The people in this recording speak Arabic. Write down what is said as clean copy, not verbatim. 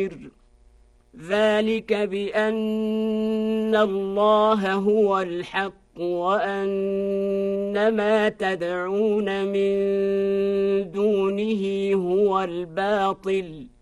ذلك بأن الله هو الحق وأن ما تدعون من دونه هو الباطل